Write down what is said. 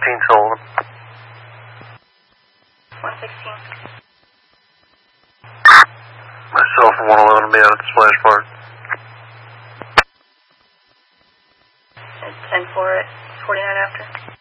Sullivan. 116. Myself and 111 will be out at the splash park. 10-4 at 49 after.